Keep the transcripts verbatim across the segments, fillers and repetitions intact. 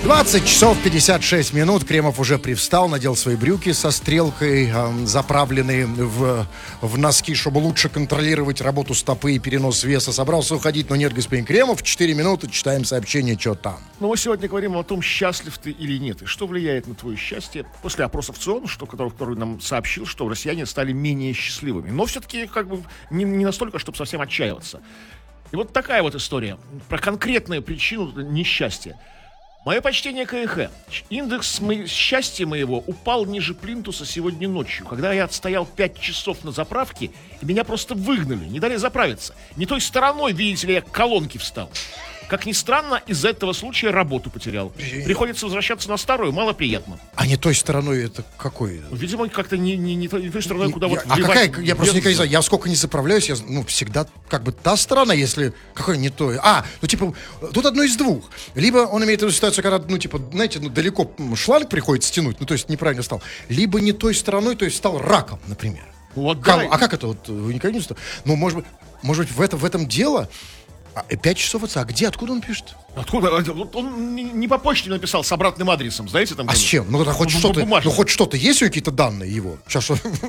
двадцать часов пятьдесят шесть минут. Кремов уже привстал, надел свои брюки со стрелкой, э, заправленные в, в носки, чтобы лучше контролировать работу стопы и перенос веса. Собрался уходить, но нет, господин Кремов. четыре минуты, читаем сообщение, что там. Ну, мы сегодня говорим о том, счастлив ты или нет, и что влияет на твое счастье. После опросов ЦИОН, что, который, который нам сообщил, что россияне стали менее счастливыми. Но все-таки как бы не, не настолько, чтобы совсем отчаиваться. И вот такая вот история про конкретную причину несчастья. Мое почтение КХ. Индекс мо- счастья моего упал ниже плинтуса сегодня ночью, когда я отстоял пять часов на заправке, и меня просто выгнали, не дали заправиться. Не той стороной, видите ли, я к колонке встал. Как ни странно, из-за этого случая работу потерял. Приходится возвращаться на старую, малоприятно. А не той стороной это какой? Видимо, как-то не, не, не той, не той стороной, куда я, вот а вливать какая, я просто никогда не знаю, я сколько не заправляюсь, я, ну, всегда как бы та сторона, если, какой не той. А, ну, типа, тут одно из двух. Либо он имеет эту ситуацию, когда, ну, типа, знаете, ну, далеко шланг приходится тянуть, ну, то есть неправильно стал. Либо не той стороной, то есть стал раком, например. Вот, как, да. А как это вот, вы никогда не стали? Ну, может быть, может быть, в, это, в этом дело... А, пять часов отца. А где? Откуда он пишет? Откуда? Он не по почте написал с обратным адресом, знаете? Там, а с чем? Ну, хоть что-то, ну, хоть что-то есть у какие-то данные его? Сейчас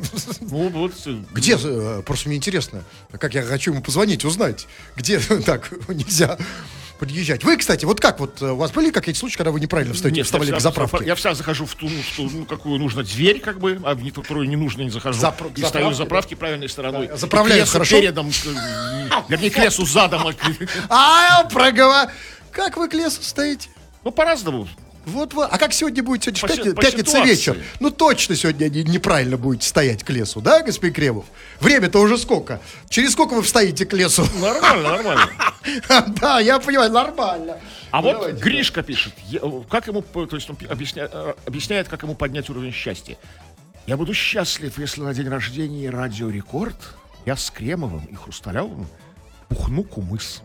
ну, вот. Где? Просто мне интересно, как я хочу ему позвонить, узнать, где так нельзя подъезжать. Вы, кстати, вот как вот у вас были какие-то случаи, когда вы неправильно встаете, Нет, вставали я к вся, заправке? Я вся захожу в ту, в ту ну, какую нужно дверь, как бы, а в которую не нужно, не захожу. Запр- и стою на заправке правильной стороной. Да, заправляю хорошо? Передом, вернее, к лесу задом. А, прогова! Как вы к лесу стоите? Ну, по-разному. Вот вы. А как сегодня будет? Сегодня по пятница, по пятница ситуации. вечер. Ну точно сегодня не, неправильно будете стоять к лесу, да, господин Кремов? Время-то уже сколько? Через сколько вы встоите к лесу? Нормально, нормально. Да, я понимаю, нормально. А вот Гришка пишет, как ему, то есть он объясняет, объясняет, как ему поднять уровень счастья. Я буду счастлив, если на день рождения Радио Рекорд я с Кремовым и Хрусталевым бухну кумыс.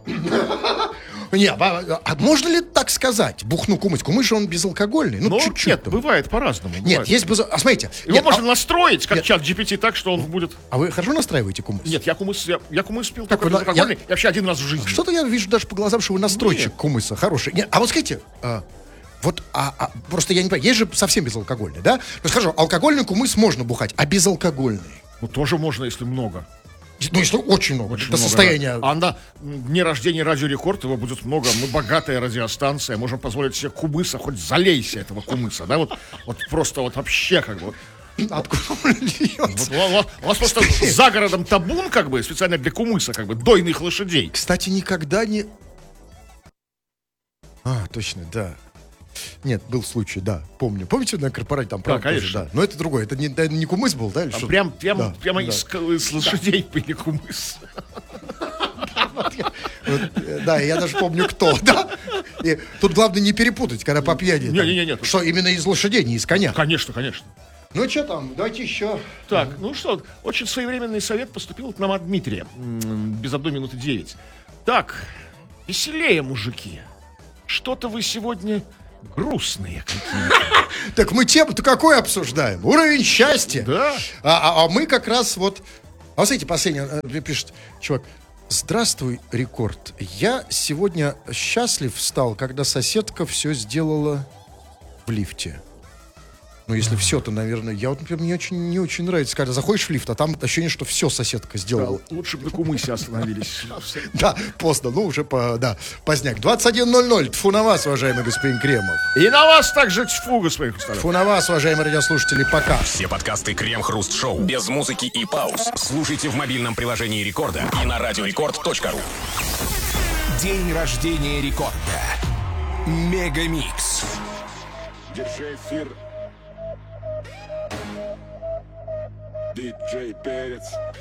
Не, а, а можно ли так сказать? Бухну кумыс. Кумыс же он безалкогольный. Ну, ну чуть-чуть. Нет, бывает по-разному. Нет, бывает. есть без... А смотрите. Его нет, можно а... настроить, как нет. чат джи пи ти, так, что он будет... А вы хорошо настраиваете кумыс? Нет, я кумыс, я, я кумыс пил так только вы, безалкогольный. я... Я вообще один раз в жизни. Что-то я вижу даже по глазам, что вы настройщик Нет. кумыса. Хороший. Нет, а вот скажите... А... Вот, а, а, просто я не понимаю, есть же совсем безалкогольный, да? Ну, скажу, алкогольный кумыс можно бухать, а безалкогольный? Ну, тоже можно, если много. Ну, если очень много, Очень до много, состояния... Да. А на дне рождения Радио Рекорд его будет много. Мы богатая радиостанция, можем позволить себе кумыса, хоть залейся этого кумыса, да, вот, вот просто вот вообще как бы... Откуда он льется? Вот, у, вас, у вас просто за городом табун, как бы, специально для кумыса, как бы, дойных лошадей. Кстати, никогда не... А, точно, да. Нет, был случай, да, помню. Помните, на корпорате там, правда, да, конечно. Да. Но это другое, это не, это не кумыс был, да? Или что? Прям, прям, да, прямо да. из, из лошадей да. Пили кумыс. Да, я даже помню, кто, да. И тут главное не перепутать, когда по пьяни. Не, не, не, нет. Что именно из лошадей, не из коня. Конечно, конечно. Ну что там, давайте еще. Так, ну что, очень своевременный совет поступил к нам от Дмитрия. Без одной минуты девять. Так, веселее, мужики. Что-то вы сегодня грустные какие-то. Так мы тему-то какой обсуждаем? Уровень счастья. Да. А, а, а мы как раз вот... А вот смотрите, последний пишет чувак. Здравствуй, Рекорд. Я сегодня счастлив стал, когда соседка все сделала в лифте. Ну, если все, то, наверное, я вот, например, мне очень, не очень нравится, когда заходишь в лифт, а там ощущение, что все соседка сделала. Да, лучше бы на кумысе остановились. Да, поздно, ну, уже по, да, поздняк. двадцать один ноль ноль, тьфу на вас, уважаемый господин Кремов. И на вас также тьфу, господин Хрусталев. Тьфу на вас, уважаемые радиослушатели, пока. Все подкасты Крем-Хруст-Шоу без музыки и пауз слушайте в мобильном приложении Рекорда и на радиорекорд точка ру. День рождения Рекорда. Мегамикс. Держи эфир. Диджей Перец.